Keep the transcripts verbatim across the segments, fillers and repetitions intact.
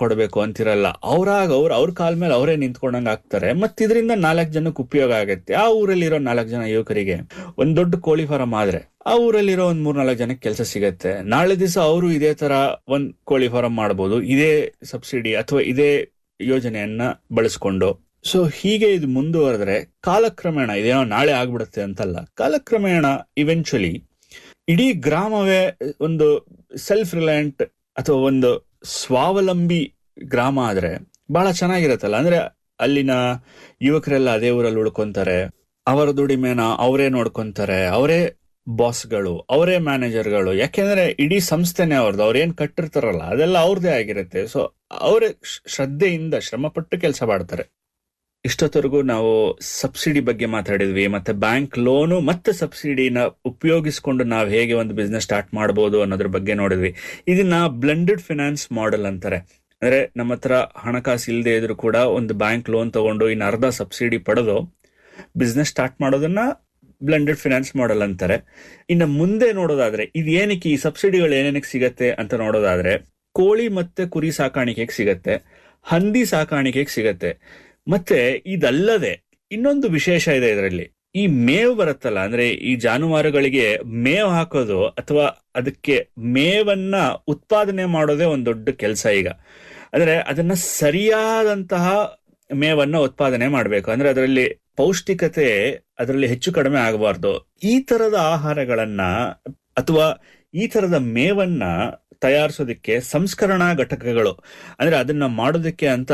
ಕೊಡಬೇಕು ಅಂತಿರಲ್ಲ. ಅವ್ರಾಗ ಅವ್ರು ಅವ್ರ ಕಾಲ ಮೇಲೆ ಅವರೇ ನಿಂತ್ಕೊಂಡಂಗೆ ಆಗ್ತಾರೆ. ಮತ್ ಇದರಿಂದ ನಾಲ್ಕು ಜನಕ್ಕೆ ಉಪಯೋಗ ಆಗತ್ತೆ. ಆ ಊರಲ್ಲಿರೋ ನಾಲ್ಕು ಜನ ಯುವಕರಿಗೆ ಒಂದ್ ದೊಡ್ಡ ಕೋಳಿ ಫಾರಂ ಆದ್ರೆ ಆ ಊರಲ್ಲಿರೋ ಒಂದ್ ಮೂರ್ ನಾಲ್ಕು ಜನಕ್ಕೆ ಕೆಲಸ ಸಿಗತ್ತೆ. ನಾಳೆ ದಿವಸ ಅವರು ಇದೇ ತರ ಒಂದ್ ಕೋಳಿ ಫಾರಂ ಮಾಡಬಹುದು, ಇದೇ ಸಬ್ಸಿಡಿ ಅಥವಾ ಇದೇ ಯೋಜನೆಯನ್ನ ಬಳಸ್ಕೊಂಡು. ಸೊ ಹೀಗೆ ಇದು ಮುಂದುವರೆದ್ರೆ ಕಾಲಕ್ರಮೇಣ, ಇದೇನೋ ನಾಳೆ ಆಗ್ಬಿಡುತ್ತೆ ಅಂತಲ್ಲ, ಕಾಲಕ್ರಮೇಣ ಇವೆಂಚುಲಿ ಇಡೀ ಗ್ರಾಮವೇ ಒಂದು ಸೆಲ್ಫ್ ರಿಲಯಂಟ್ ಅಥವಾ ಒಂದು ಸ್ವಾವಲಂಬಿ ಗ್ರಾಮ ಆದ್ರೆ ಬಹಳ ಚೆನ್ನಾಗಿರತ್ತಲ್ಲ. ಅಂದ್ರೆ ಅಲ್ಲಿನ ಯುವಕರೆಲ್ಲ ಅದೇ ಊರಲ್ಲಿ ಉಳ್ಕೊಂತಾರೆ, ಅವರ ದುಡಿಮೆನ ಅವರೇ ನೋಡ್ಕೊಂತಾರೆ, ಅವರೇ ಬಾಸ್ಗಳು, ಅವರೇ ಮ್ಯಾನೇಜರ್ಗಳು. ಯಾಕೆಂದ್ರೆ ಇಡೀ ಸಂಸ್ಥೆನೇ ಅವ್ರದ್ದು, ಅವ್ರೇನ್ ಕಟ್ಟಿರ್ತಾರಲ್ಲ ಅದೆಲ್ಲ ಅವ್ರದೇ ಆಗಿರುತ್ತೆ. ಸೊ ಅವರೇ ಶ್ರದ್ಧೆಯಿಂದ ಶ್ರಮಪಟ್ಟು ಕೆಲಸ ಮಾಡ್ತಾರೆ. ಇಷ್ಟೊತ್ತರೆಗೂ ನಾವು ಸಬ್ಸಿಡಿ ಬಗ್ಗೆ ಮಾತಾಡಿದ್ವಿ, ಮತ್ತೆ ಬ್ಯಾಂಕ್ ಲೋನು ಮತ್ತೆ ಸಬ್ಸಿಡಿನ ಉಪಯೋಗಿಸ್ಕೊಂಡು ನಾವು ಹೇಗೆ ಒಂದು ಬಿಸ್ನೆಸ್ ಸ್ಟಾರ್ಟ್ ಮಾಡಬಹುದು ಅನ್ನೋದ್ರ ಬಗ್ಗೆ ನೋಡಿದ್ವಿ. ಇದನ್ನ ಬ್ಲೆಂಡೆಡ್ ಫಿನಾನ್ಸ್ ಮಾಡೆಲ್ ಅಂತಾರೆ. ಅಂದ್ರೆ ನಮ್ಮ ಹತ್ರ ಹಣಕಾಸು ಇಲ್ಲದೆ ಇದ್ರು ಕೂಡ ಒಂದು ಬ್ಯಾಂಕ್ ಲೋನ್ ತಗೊಂಡು ಇನ್ನು ಅರ್ಧ ಸಬ್ಸಿಡಿ ಪಡೆದು ಬಿಸ್ನೆಸ್ ಸ್ಟಾರ್ಟ್ ಮಾಡೋದನ್ನ ಬ್ಲೆಂಡೆಡ್ ಫಿನಾನ್ಸ್ ಮಾಡೆಲ್ ಅಂತಾರೆ. ಇನ್ನು ಮುಂದೆ ನೋಡೋದಾದ್ರೆ ಇದು ಏನಕ್ಕೆ ಈ ಸಬ್ಸಿಡಿಗಳು ಏನೇನಕ್ಕೆ ಸಿಗತ್ತೆ ಅಂತ ನೋಡೋದಾದ್ರೆ, ಕೋಳಿ ಮತ್ತೆ ಕುರಿ ಸಾಕಾಣಿಕೆಗೆ ಸಿಗತ್ತೆ, ಹಂದಿ ಸಾಕಾಣಿಕೆಗೆ ಸಿಗತ್ತೆ. ಮತ್ತೆ ಇದಲ್ಲದೆ ಇನ್ನೊಂದು ವಿಶೇಷ ಇದೆ ಇದರಲ್ಲಿ. ಈ ಮೇವು ಬರುತ್ತಲ್ಲ, ಅಂದ್ರೆ ಈ ಜಾನುವಾರುಗಳಿಗೆ ಮೇವು ಹಾಕೋದು ಅಥವಾ ಅದಕ್ಕೆ ಮೇವನ್ನ ಉತ್ಪಾದನೆ ಮಾಡೋದೇ ಒಂದು ದೊಡ್ಡ ಕೆಲಸ ಈಗ. ಅಂದ್ರೆ ಅದನ್ನ ಸರಿಯಾದಂತಹ ಮೇವನ್ನ ಉತ್ಪಾದನೆ ಮಾಡಬೇಕು. ಅಂದ್ರೆ ಅದರಲ್ಲಿ ಪೌಷ್ಟಿಕತೆ ಅದರಲ್ಲಿ ಹೆಚ್ಚು ಕಡಿಮೆ ಆಗಬಾರ್ದು. ಈ ತರದ ಆಹಾರಗಳನ್ನ ಅಥವಾ ಈ ತರದ ಮೇವನ್ನ ತಯಾರಿಸೋದಕ್ಕೆ ಸಂಸ್ಕರಣಾ ಘಟಕಗಳು, ಅಂದ್ರೆ ಅದನ್ನ ಮಾಡೋದಕ್ಕೆ ಅಂತ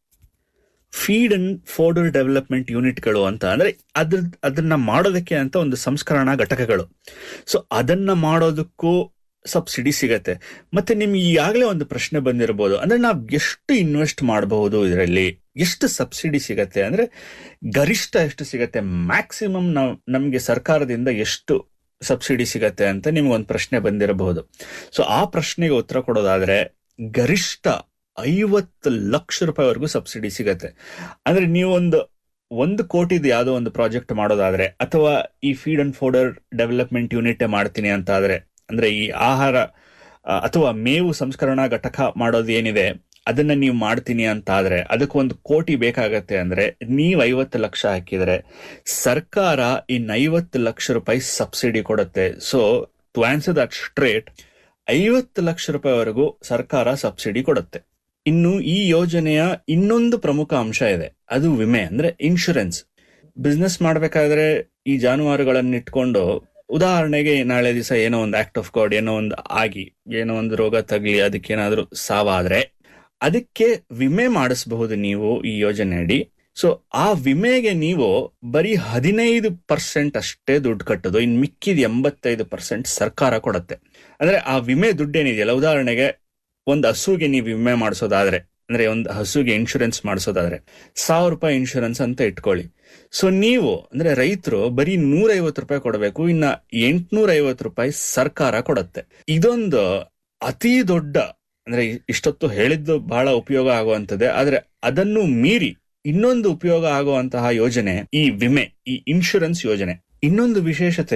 ಫೀಡ್ ಅಂಡ್ ಫೋಡರ್ ಡೆವಲಪ್ಮೆಂಟ್ ಯೂನಿಟ್ಗಳು ಅಂತ, ಅಂದ್ರೆ ಅದ್ರ ಅದನ್ನ ಮಾಡೋದಕ್ಕೆ ಅಂತ ಒಂದು ಸಂಸ್ಕರಣಾ ಘಟಕಗಳು. ಸೊ ಅದನ್ನ ಮಾಡೋದಕ್ಕೂ ಸಬ್ಸಿಡಿ ಸಿಗತ್ತೆ. ಮತ್ತೆ ನಿಮ್ಗೆ ಈಗಾಗಲೇ ಒಂದು ಪ್ರಶ್ನೆ ಬಂದಿರಬಹುದು, ಅಂದ್ರೆ ನಾವ್ ಎಷ್ಟು ಇನ್ವೆಸ್ಟ್ ಮಾಡಬಹುದು ಇದರಲ್ಲಿ, ಎಷ್ಟು ಸಬ್ಸಿಡಿ ಸಿಗತ್ತೆ, ಅಂದ್ರೆ ಗರಿಷ್ಠ ಎಷ್ಟು ಸಿಗತ್ತೆ, ಮ್ಯಾಕ್ಸಿಮಮ್ ನಾವ್ ನಮ್ಗೆ ಸರ್ಕಾರದಿಂದ ಎಷ್ಟು ಸಬ್ಸಿಡಿ ಸಿಗತ್ತೆ ಅಂತ ನಿಮ್ಗೊಂದು ಪ್ರಶ್ನೆ ಬಂದಿರಬಹುದು. ಸೊ ಆ ಪ್ರಶ್ನೆಗೆ ಉತ್ತರ ಕೊಡೋದಾದ್ರೆ ಗರಿಷ್ಠ ಐವತ್ತು ಲಕ್ಷ ರೂಪಾಯಿವರೆಗೂ ಸಬ್ಸಿಡಿ ಸಿಗತ್ತೆ. ಅಂದ್ರೆ ನೀವೊಂದು ಒಂದು ಕೋಟಿದು ಯಾವುದೋ ಒಂದು ಪ್ರಾಜೆಕ್ಟ್ ಮಾಡೋದಾದ್ರೆ, ಅಥವಾ ಈ feed and fodder development unit ಮಾಡ್ತೀನಿ ಅಂತ ಆದ್ರೆ, ಅಂದ್ರೆ ಈ ಆಹಾರ ಅಥವಾ ಮೇವು ಸಂಸ್ಕರಣಾ ಘಟಕ ಮಾಡೋದು ಏನಿದೆ ಅದನ್ನ ನೀವು ಮಾಡ್ತೀನಿ ಅಂತ ಆದ್ರೆ ಅದಕ್ಕೆ ಒಂದು ಕೋಟಿ ಬೇಕಾಗತ್ತೆ. ಅಂದ್ರೆ ನೀವು ಐವತ್ತು ಲಕ್ಷ ಹಾಕಿದ್ರೆ ಸರ್ಕಾರ ಇನ್ ಐವತ್ತು ಲಕ್ಷ ರೂಪಾಯಿ ಸಬ್ಸಿಡಿ ಕೊಡುತ್ತೆ. So to answer that straight, ಐವತ್ತು ಲಕ್ಷ ರೂಪಾಯಿವರೆಗೂ ಸರ್ಕಾರ ಸಬ್ಸಿಡಿ ಕೊಡುತ್ತೆ. ಇನ್ನು ಈ ಯೋಜನೆಯ ಇನ್ನೊಂದು ಪ್ರಮುಖ ಅಂಶ ಇದೆ, ಅದು ವಿಮೆ, ಅಂದ್ರೆ ಇನ್ಶೂರೆನ್ಸ್. ಬಿಸ್ನೆಸ್ ಮಾಡ್ಬೇಕಾದ್ರೆ ಈ ಜಾನುವಾರುಗಳನ್ನ ಇಟ್ಕೊಂಡು, ಉದಾಹರಣೆಗೆ ನಾಳೆ ದಿವಸ ಏನೋ ಒಂದು ಆಕ್ಟ್ ಆಫ್ ಗಾಡ್ ಏನೋ ಒಂದು ಆಗಿ ಏನೋ ಒಂದು ರೋಗ ತಗಲಿ ಅದಕ್ಕೇನಾದ್ರೂ ಸಾವಾದ್ರೆ ಅದಕ್ಕೆ ವಿಮೆ ಮಾಡಿಸಬಹುದು ನೀವು ಈ ಯೋಜನೆ ಅಡಿ. ಸೊ ಆ ವಿಮೆಗೆ ನೀವು ಬರೀ ಹದಿನೈದು ಪರ್ಸೆಂಟ್ ಅಷ್ಟೇ ದುಡ್ಡು ಕಟ್ಟೋದು, ಇನ್ ಮಿಕ್ಕಿದ ಎಂಬತ್ತೈದು ಪರ್ಸೆಂಟ್ ಸರ್ಕಾರ ಕೊಡುತ್ತೆ. ಅಂದ್ರೆ ಆ ವಿಮೆ ದುಡ್ಡೇನಿದೆಯಲ್ಲ, ಉದಾಹರಣೆಗೆ ಒಂದು ಹಸುಗೆ ನೀವು ವಿಮೆ ಮಾಡಿಸೋದಾದ್ರೆ, ಅಂದ್ರೆ ಒಂದು ಹಸುಗೆ ಇನ್ಶೂರೆನ್ಸ್ ಮಾಡಿಸೋದಾದ್ರೆ ಸಾವಿರ ರೂಪಾಯಿ ಇನ್ಶೂರೆನ್ಸ್ ಅಂತ ಇಟ್ಕೊಳ್ಳಿ. ಸೊ ನೀವು ಅಂದ್ರೆ ರೈತರು ಬರೀ ನೂರ ಐವತ್ತು ರೂಪಾಯಿ ಕೊಡಬೇಕು, ಇನ್ನ ಎಂಟ್ನೂರ ಐವತ್ತು ರೂಪಾಯಿ ಸರ್ಕಾರ ಕೊಡುತ್ತೆ. ಇದೊಂದು ಅತಿ ದೊಡ್ಡ, ಅಂದ್ರೆ ಇಷ್ಟೊತ್ತು ಹೇಳಿದ್ದು ಬಹಳ ಉಪಯೋಗ ಆಗುವಂತದ್ದೇ, ಆದ್ರೆ ಅದನ್ನು ಮೀರಿ ಇನ್ನೊಂದು ಉಪಯೋಗ ಆಗುವಂತಹ ಯೋಜನೆ ಈ ವಿಮೆ, ಈ ಇನ್ಶೂರೆನ್ಸ್ ಯೋಜನೆ. ಇನ್ನೊಂದು ವಿಶೇಷತೆ,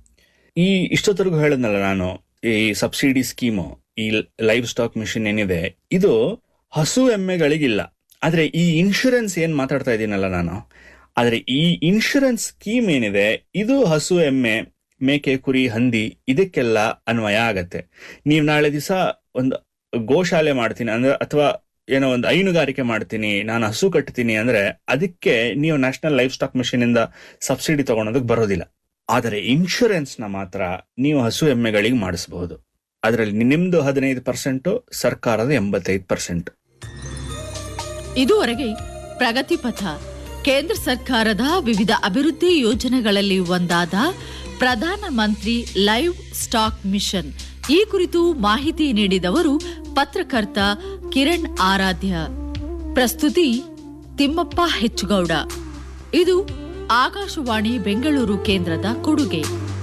ಈ ಇಷ್ಟೊತ್ತರೆಗೂ ಹೇಳಿದ್ನಲ್ಲ ನಾನು, ಈ ಸಬ್ಸಿಡಿ ಸ್ಕೀಮು, ಈ ಲೈವ್ ಸ್ಟಾಕ್ ಮಿಷನ್ ಏನಿದೆ ಇದು ಹಸು ಎಮ್ಮೆಗಳಿಗಿಲ್ಲ. ಆದ್ರೆ ಈ ಇನ್ಶೂರೆನ್ಸ್ ಏನ್ ಮಾತಾಡ್ತಾ ಇದ್ದೀನಲ್ಲ ನಾನು, ಆದ್ರೆ ಈ ಇನ್ಶೂರೆನ್ಸ್ ಸ್ಕೀಮ್ ಏನಿದೆ ಇದು ಹಸು ಎಮ್ಮೆ ಮೇಕೆ ಕುರಿ ಹಂದಿ ಇದಕ್ಕೆಲ್ಲ ಅನ್ವಯ ಆಗತ್ತೆ. ನೀವ್ ನಾಳೆ ದಿವಸ ಒಂದು ಗೋಶಾಲೆ ಮಾಡ್ತೀನಿ ಅಂದ್ರೆ, ಅಥವಾ ಏನೋ ಒಂದು ಹೈನುಗಾರಿಕೆ ಮಾಡ್ತೀನಿ, ನಾನು ಹಸು ಕಟ್ತೀನಿ ಅಂದ್ರೆ ಅದಕ್ಕೆ ನೀವು ನ್ಯಾಷನಲ್ ಲೈಫ್ ಸ್ಟಾಕ್ ಮಿಷನ್ ಇಂದ ಸಬ್ಸಿಡಿ ತಗೊಳೋದಕ್ಕೆ ಬರೋದಿಲ್ಲ. ಆದರೆ ಇನ್ಶೂರೆನ್ಸ್ ನ ಮಾತ್ರ ನೀವು ಹಸು ಎಮ್ಮೆಗಳಿಗೆ ಮಾಡಿಸಬಹುದು. ಅದರಲ್ಲಿ ನಿಮ್ದು ಹದಿನೈದು ಪರ್ಸೆಂಟ್, ಸರ್ಕಾರದ ಎಂಬತ್ತೈದು ಪರ್ಸೆಂಟ್. ಇದುವರೆಗೆ ಪ್ರಗತಿ ಪಥ, ಕೇಂದ್ರ ಸರ್ಕಾರದ ವಿವಿಧ ಅಭಿವೃದ್ಧಿ ಯೋಜನೆಗಳಲ್ಲಿ ಒಂದಾದ Pradhan Mantri live stock mission ಈ ಕುರಿತು ಮಾಹಿತಿ ನೀಡಿದವರು ಪತ್ರಕರ್ತ ಕಿರಣ್ ಆರಾಧ್ಯ. ಪ್ರಸ್ತುತಿ ತಿಮ್ಮಪ್ಪ ಹೆಚ್ಚುಗೌಡ. ಇದು ಆಕಾಶವಾಣಿ ಬೆಂಗಳೂರು ಕೇಂದ್ರದ ಕೊಡುಗೆ.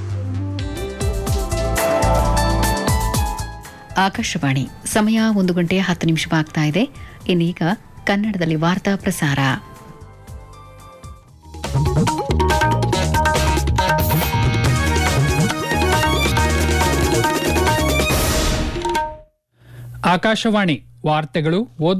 ಆಕಾಶವಾಣಿ ಸಮಯ ಒಂದು ಗಂಟೆ ಹತ್ತು ನಿಮಿಷವಾಗ್ತಾ ಇದೆ. ಇನ್ನೀಗ ಕನ್ನಡದಲ್ಲಿ ವಾರ್ತಾ ಪ್ರಸಾರ. ಆಕಾಶವಾಣಿ ವಾರ್ತೆಗಳು ಓದು